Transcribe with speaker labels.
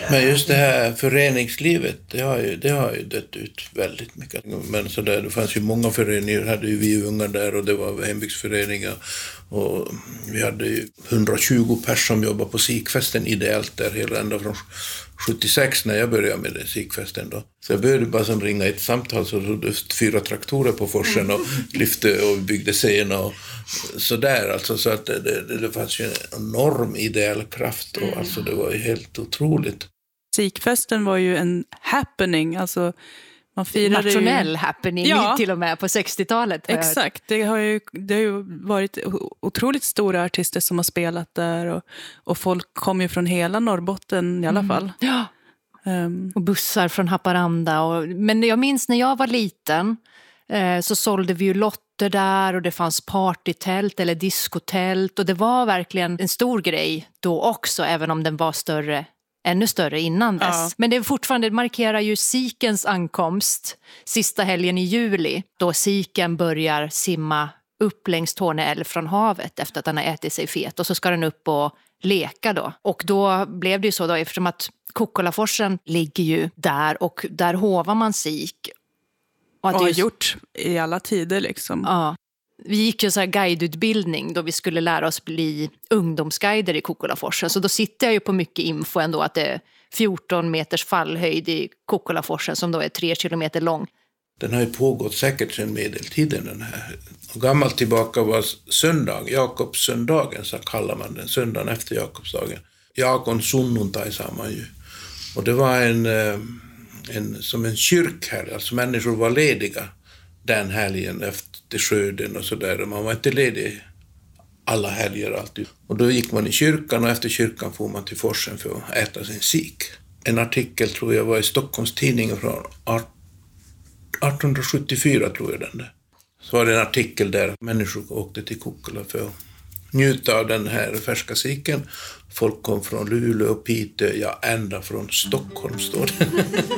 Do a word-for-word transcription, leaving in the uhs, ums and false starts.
Speaker 1: Men just det här föreningslivet, det har ju, det har ju dött ut väldigt mycket. Men så där, det fanns ju många föreningar, hade ju vi unga där och det var hembygdsföreningar. Och vi hade ju hundratjugo personer som jobbade på sikfesten ideellt där hela ända från sjuttiosex när jag började med den sikfesten då. Så jag började bara som ringa ett samtal så det fyra traktorer på forsen och lyfte och byggde scen och så där alltså, så att det, det, det fanns ju en enorm ideell kraft och alltså det var ju helt otroligt.
Speaker 2: Sikfesten var ju en happening, alltså man firade
Speaker 3: nationell
Speaker 2: ju...
Speaker 3: happening
Speaker 2: ja.
Speaker 3: till och med på sextiotalet.
Speaker 2: Exakt, det har, ju, det har ju varit otroligt stora artister som har spelat där och, och folk kom ju från hela Norrbotten i alla mm. fall.
Speaker 3: Ja. Um. Och bussar från Haparanda. Och, men jag minns när jag var liten eh, så sålde vi ju lotter där och det fanns partytält eller diskotält och det var verkligen en stor grej då också, även om den var större. Ännu större innan dess. Ja. Men det är fortfarande, det markerar ju sikens ankomst sista helgen i juli. Då siken börjar simma upp längs Torne älv från havet efter att den har ätit sig fet. Och så ska den upp och leka då. Och då blev det ju så då, eftersom att Kukkolaforsen ligger ju där och där hovar man sik.
Speaker 2: Och, och har just gjort i alla tider liksom.
Speaker 3: Ja. Vi gick ju så här guideutbildning då vi skulle lära oss bli ungdomsguider i Kukkolaforsen. Så då sitter jag ju på mycket info ändå att det är fjorton meters fallhöjd i Kukkolaforsen som då är tre kilometer lång.
Speaker 1: Den har ju pågått säkert sedan medeltiden den här. Och gammalt tillbaka var söndag, Jakobssöndagen så kallar man den, söndagen efter Jakobsdagen. Jakon sunnuntai sa man ju. Och det var en, en som en kyrkhelg, alltså människor var lediga den helgen efter skörden och sådär. Man var inte ledig alla helger alltid. Och då gick man i kyrkan och efter kyrkan får man till forsen för att äta sin sik. En artikel tror jag var i Stockholms tidning från arton sjuttiofyra tror jag den där. Så var det en artikel där att människor åkte till Kukkola för att njuta av den här färska siken. Folk kom från Luleå och Piteå, ja ända från Stockholm står det.